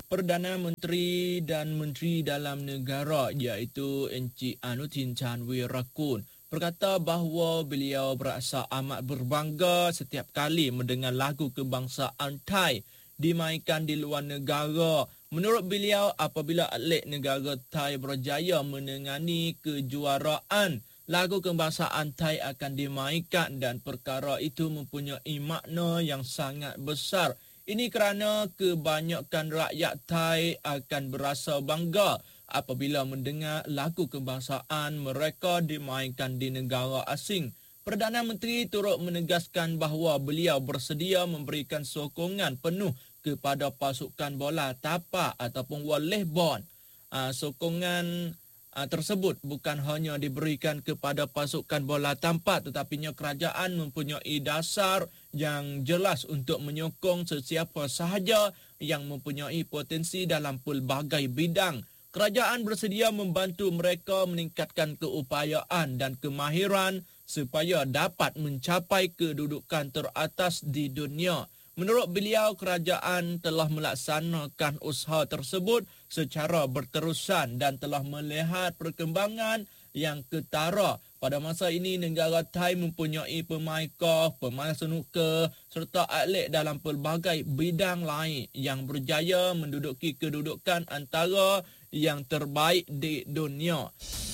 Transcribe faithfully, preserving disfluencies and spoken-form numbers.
Perdana Menteri dan Menteri Dalam Negara iaitu Encik Anutin Chanwirakul berkata bahawa beliau berasa amat berbangga setiap kali mendengar lagu kebangsaan Thai dimainkan di luar negara. Menurut beliau, apabila atlet negara Thai berjaya menangani kejuaraan, lagu kebangsaan Thai akan dimainkan dan perkara itu mempunyai makna yang sangat besar. Ini kerana kebanyakan rakyat Thai akan berasa bangga apabila mendengar lagu kebangsaan mereka dimainkan di negara asing. Perdana Menteri turut menegaskan bahawa beliau bersedia memberikan sokongan penuh kepada pasukan bola tapak ataupun volleyball. Uh, sokongan uh, tersebut bukan hanya diberikan kepada pasukan bola tapak, tetapinya kerajaan mempunyai dasar yang jelas untuk menyokong sesiapa sahaja yang mempunyai potensi dalam pelbagai bidang. Kerajaan bersedia membantu mereka meningkatkan keupayaan dan kemahiran supaya dapat mencapai kedudukan teratas di dunia. Menurut beliau, kerajaan telah melaksanakan usaha tersebut secara berterusan dan telah melihat perkembangan yang ketara. Pada masa ini, negara Thai mempunyai pemain golf, pemain snooker serta atlet dalam pelbagai bidang lain yang berjaya menduduki kedudukan antara yang terbaik di dunia.